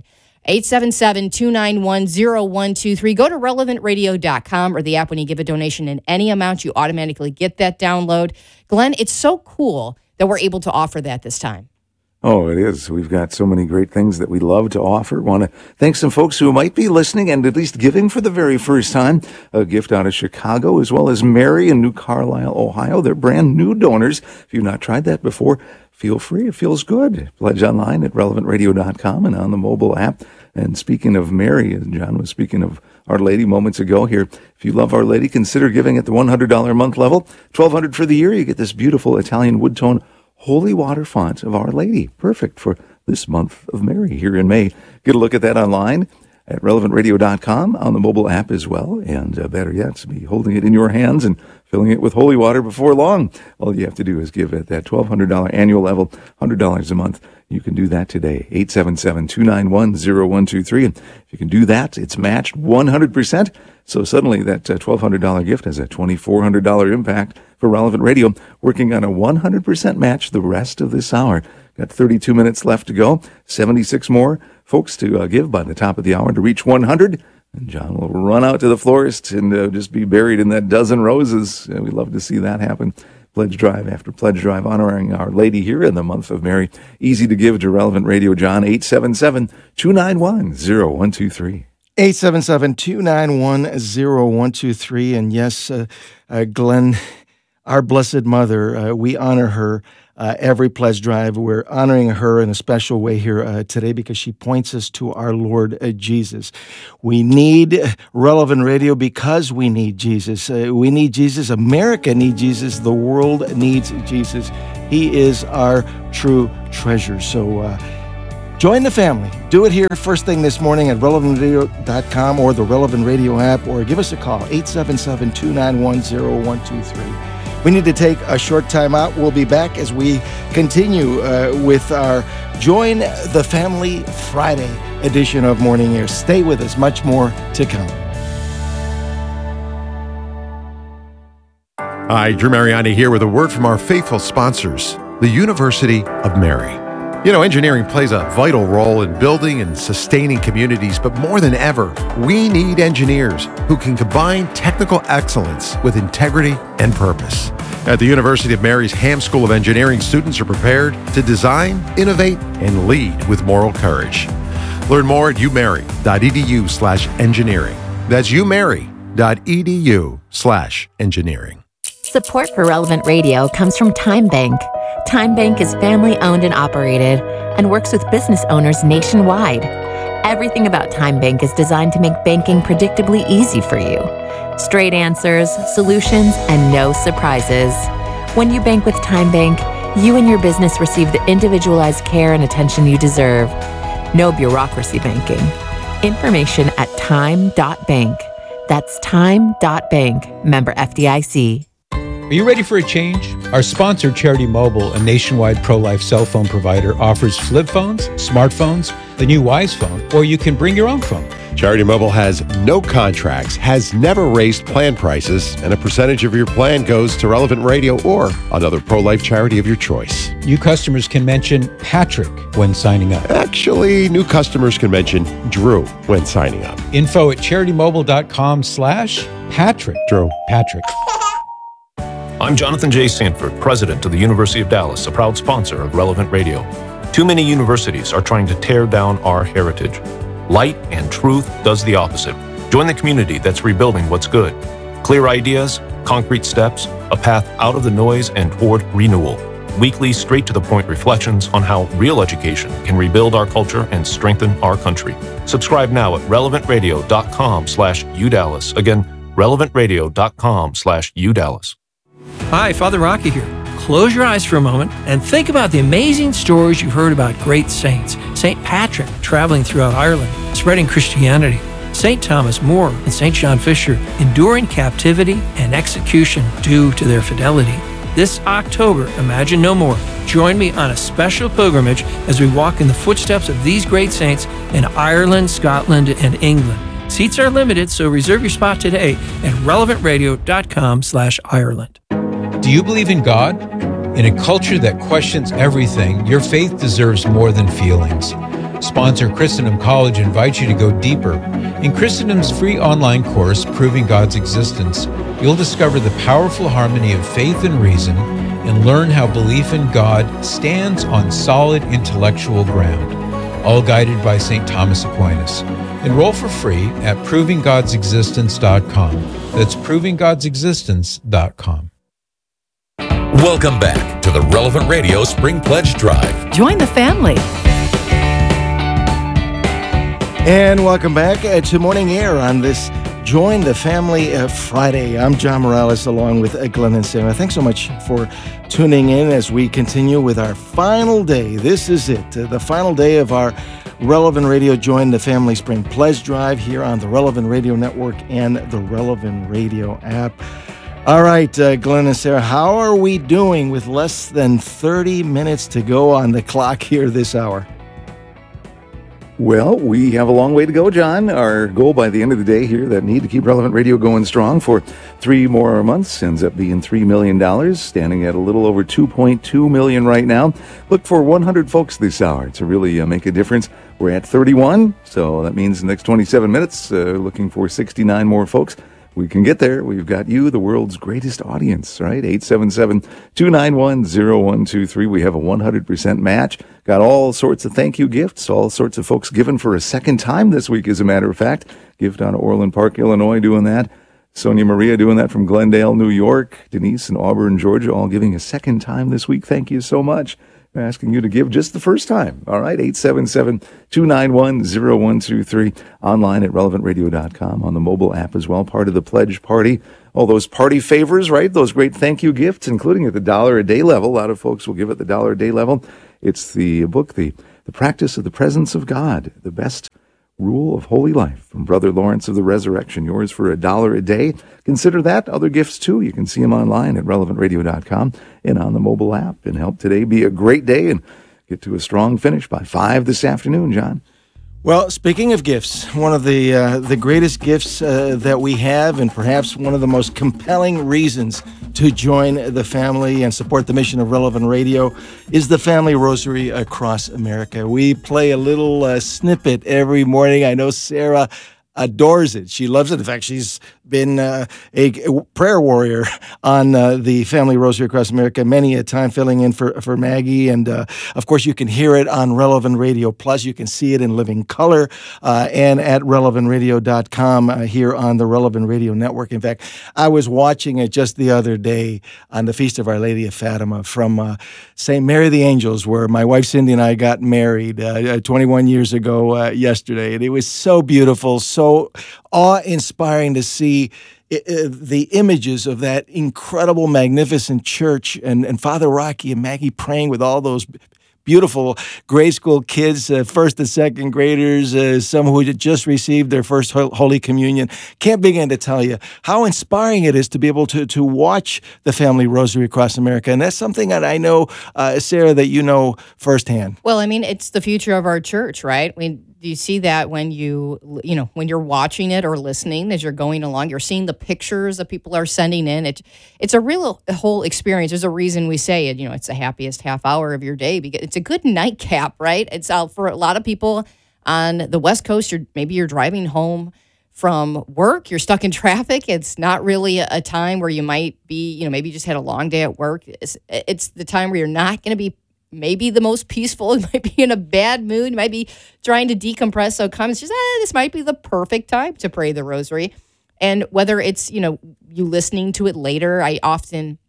877-291-0123. Go to relevantradio.com or the app. When you give a donation in any amount, you automatically get that download. Glenn, it's so cool that we're able to offer that this time. Oh, it is. We've got so many great things that we love to offer. Want to thank some folks who might be listening and at least giving for the very first time. A gift out of Chicago, as well as Mary in New Carlisle, Ohio. They're brand new donors. If you've not tried that before, feel free. It feels good. Pledge online at relevantradio.com and on the mobile app. And speaking of Mary, John was speaking of Our Lady moments ago here. If you love Our Lady, consider giving at the $100 a month level. $1,200 for the year. You get this beautiful Italian wood tone holy water font of Our Lady. Perfect for this month of Mary here in May. Get a look at that online at relevantradio.com, on the mobile app as well. And better yet, to be holding it in your hands and filling it with holy water before long. All you have to do is give at that $1,200 annual level, $100 a month. You can do that today. 877-291-0123. And if you can do that, it's matched 100%. So suddenly that $1,200 gift has a $2,400 impact for Relevant Radio, working on a 100% match the rest of this hour. Got 32 minutes left to go. 76 more folks to give by the top of the hour to reach 100. And John will run out to the florist and just be buried in that dozen roses. We'd love to see that happen. Pledge drive after pledge drive, honoring Our Lady here in the month of Mary. Easy to give to Relevant Radio, John. 877-291-0123. 877-291-0123. And yes, Glenn, our Blessed Mother, we honor her every pledge drive. We're honoring her in a special way here today because she points us to our Lord Jesus. We need Relevant Radio because we need Jesus. We need Jesus. America needs Jesus. The world needs Jesus. He is our true treasure. So join the family. Do it here first thing this morning at relevantradio.com or the Relevant Radio app, or give us a call, 877-291-0123. We need to take a short time out. We'll be back as we continue with our Join the Family Friday edition of Morning Air. Stay with us. Much more to come. Hi, Drew Mariani here with a word from our faithful sponsors, the University of Mary. You know, engineering plays a vital role in building and sustaining communities, but more than ever, we need engineers who can combine technical excellence with integrity and purpose. At the University of Mary's Ham School of Engineering, students are prepared to design, innovate, and lead with moral courage. Learn more at umary.edu/engineering. That's umary.edu/engineering. Support for Relevant Radio comes from Time Bank. Time Bank is family-owned and operated and works with business owners nationwide. Everything about Time Bank is designed to make banking predictably easy for you. Straight answers, solutions, and no surprises. When you bank with Time Bank, you and your business receive the individualized care and attention you deserve. No bureaucracy banking. Information at time.bank. That's time.bank. Member FDIC. Are you ready for a change? Our sponsor, Charity Mobile, a nationwide pro-life cell phone provider, offers flip phones, smartphones, the new Wise phone, or you can bring your own phone. Charity Mobile has no contracts, has never raised plan prices, and a percentage of your plan goes to Relevant Radio or another pro-life charity of your choice. New customers can mention Patrick when signing up. Actually, new customers can mention Drew when signing up. Info at CharityMobile.com/Patrick. Drew. Patrick. I'm Jonathan J. Sanford, president of the University of Dallas, a proud sponsor of Relevant Radio. Too many universities are trying to tear down our heritage. Light and truth does the opposite. Join the community that's rebuilding what's good. Clear ideas, concrete steps, a path out of the noise and toward renewal. Weekly, straight-to-the-point reflections on how real education can rebuild our culture and strengthen our country. Subscribe now at relevantradio.com/UDallas. Again, relevantradio.com/UDallas. Hi, Father Rocky here. Close your eyes for a moment and think about the amazing stories you've heard about great saints. St. Patrick traveling throughout Ireland, spreading Christianity. St. Thomas More and St. John Fisher enduring captivity and execution due to their fidelity. This October, Imagine No More. Join me on a special pilgrimage as we walk in the footsteps of these great saints in Ireland, Scotland, and England. Seats are limited, so reserve your spot today at relevantradio.com/Ireland. Do you believe in God? In a culture that questions everything, your faith deserves more than feelings. Sponsor Christendom College invites you to go deeper. In Christendom's free online course, Proving God's Existence, you'll discover the powerful harmony of faith and reason and learn how belief in God stands on solid intellectual ground, all guided by St. Thomas Aquinas. Enroll for free at provinggodsexistence.com. That's provinggodsexistence.com. Welcome back to the Relevant Radio Spring Pledge Drive. Join the family. And welcome back to Morning Air on this Join the Family Friday. I'm John Morales along with Glenn and Sarah. Thanks so much for tuning in as we continue with our final day. This is it, the final day of our Relevant Radio Join the Family Spring Pledge Drive here on the Relevant Radio Network and the Relevant Radio app. All right, Glenn and Sarah, how are we doing with less than 30 minutes to go on the clock here this hour? Well, we have a long way to go, John. Our goal by the end of the day here, that need to keep Relevant Radio going strong for 3 more months, ends up being $3 million, standing at a little over $2.2 million right now. Look for 100 folks this hour to really make a difference. We're at 31, so that means the next 27 minutes, looking for 69 more folks. We can get there. We've got you, the world's greatest audience, right? 877-291-0123. We have a 100% match. Got all sorts of thank you gifts, all sorts of folks given for a second time this week, as a matter of fact. Gift out of Orland Park, Illinois, doing that. Sonia Maria doing that from Glendale, New York. Denise and Auburn, Georgia, all giving a second time this week. Thank you so much. We're asking you to give just the first time. All right, 877-291-0123. Online at relevantradio.com, on the mobile app as well, part of the Pledge Party. All those party favors, right? Those great thank you gifts, including at the $1 a day level. A lot of folks will give at the $1 a day level. It's the book, The Practice of the Presence of God, the best Rule of Holy Life from Brother Lawrence of the Resurrection. Yours for $1 a day. Consider that. Other gifts too. You can see them online at relevantradio.com and on the mobile app. And help today be a great day and get to a strong finish by 5 this afternoon, John. Well, speaking of gifts, one of the greatest gifts that we have, and perhaps one of the most compelling reasons to join the family and support the mission of Relevant Radio, is the Family Rosary Across America. We play a little snippet every morning. I know Sarah adores it. She loves it. In fact, she's been a prayer warrior on the Family Rosary Across America many a time, filling in for Maggie. And, of course, you can hear it on Relevant Radio Plus. You can see it in living color and at relevantradio.com here on the Relevant Radio Network. In fact, I was watching it just the other day on the Feast of Our Lady of Fatima from St. Mary the Angels, where my wife Cindy and I got married 21 years ago yesterday. And it was so beautiful, so awe-inspiring to see the images of that incredible, magnificent church, and Father Rocky and Maggie praying with all those beautiful grade school kids, first and second graders, some who had just received their first Holy Communion. Can't begin to tell you how inspiring it is to be able to watch the Family Rosary Across America. And that's something that I know, Sarah, that you know firsthand. Well, I mean, it's the future of our church, right? Do you see that when when you're watching it or listening as you're going along, you're seeing the pictures that people are sending in. It's a real whole experience. There's a reason we say it, it's the happiest half hour of your day because it's a good nightcap, right? It's out for a lot of people on the West Coast. Maybe you're driving home from work, you're stuck in traffic. It's not really a time where you might be, maybe you just had a long day at work. It's the time where you're not going to be maybe the most peaceful. You might be in a bad mood. You might be trying to decompress. So it's just, this might be the perfect time to pray the rosary. And whether it's, you listening to it later, I often,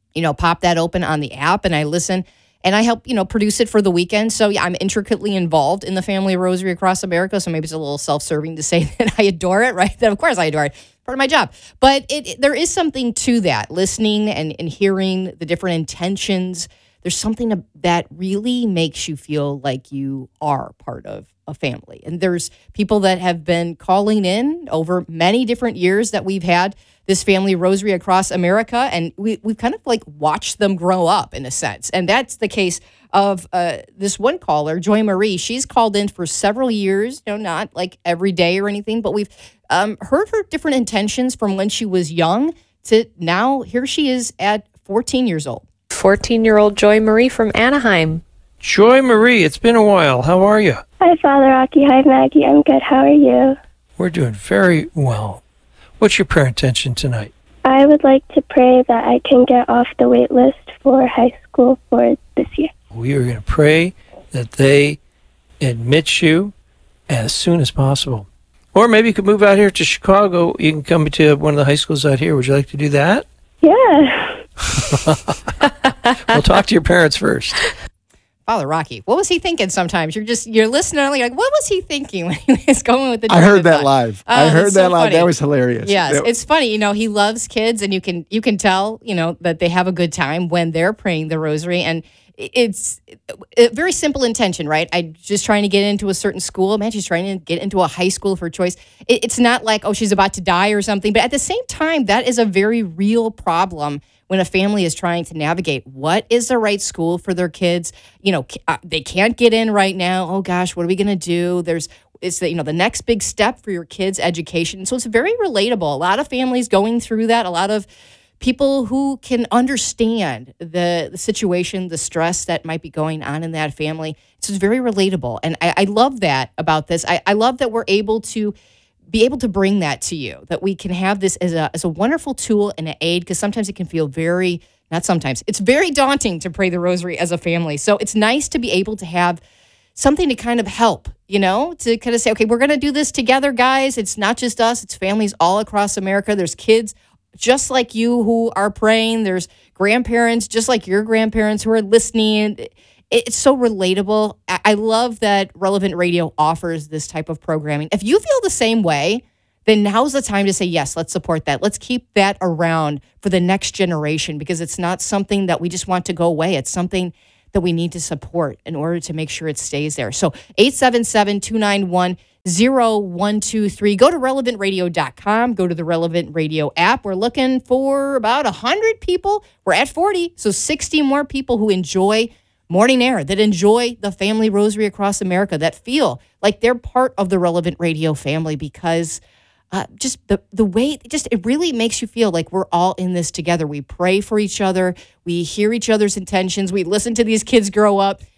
pop that open on the app and I listen and I help, produce it for the weekend. So yeah, I'm intricately involved in the Family Rosary Across America. So maybe it's a little self-serving to say that I adore it, right? Then of course I adore it. Part of my job. But there is something to that, listening and hearing the different intentions. There's something that really makes you feel like you are part of a family. And there's people that have been calling in over many different years that we've had this Family Rosary Across America, and we've kind of like watched them grow up in a sense. And that's the case of this one caller, Joy Marie. She's called in for several years, not like every day or anything, but we've heard her different intentions from when she was young to now. Here she is at 14 years old. 14-year-old Joy Marie from Anaheim. Joy Marie, it's been a while. How are you? Hi, Father Rocky. Hi, Maggie. I'm good. How are you? We're doing very well. What's your prayer intention tonight? I would like to pray that I can get off the wait list for high school for this year. We are going to pray that they admit you as soon as possible. Or maybe you could move out here to Chicago. You can come to one of the high schools out here. Would you like to do that? Yeah. We'll talk to your parents first. Father Rocky, what was he thinking sometimes? You're listening and you're like, what was he thinking when he was going with the I heard that live. Oh, I heard that live. Funny. That was hilarious. Yes, it's funny. He loves kids and you can tell, that they have a good time when they're praying the rosary. And it's a very simple intention, right? I'm just trying to get into a certain school. Man, she's trying to get into a high school of her choice. It's not like, oh, she's about to die or something. But at the same time, that is a very real problem when a family is trying to navigate what is the right school for their kids. They can't get in right now. Oh gosh, what are we going to do? It's the next big step for your kids' education. So it's very relatable. A lot of families going through that. A lot of people who can understand the situation, the stress that might be going on in that family. So it's very relatable. And I love that about this. I love that we're able to be able to bring that to you, that we can have this as a wonderful tool and an aid, because sometimes it can feel it's very daunting to pray the rosary as a family. So it's nice to be able to have something to kind of help, to kind of say, okay, we're going to do this together, guys. It's not just us, it's families all across America. There's kids just like you who are praying. There's grandparents just like your grandparents who are listening. It's so relatable. I love that Relevant Radio offers this type of programming. If you feel the same way, then now's the time to say, yes, let's support that. Let's keep that around for the next generation, because it's not something that we just want to go away. It's something that we need to support in order to make sure it stays there. So 877-291-0123. Go to relevantradio.com. Go to the Relevant Radio app. We're looking for about 100 people. We're at 40, so 60 more people who enjoy Morning Air, that enjoy the Family Rosary across America, that feel like they're part of the Relevant Radio family, because just the way, it really makes you feel like we're all in this together. We pray for each other. We hear each other's intentions. We listen to these kids grow up.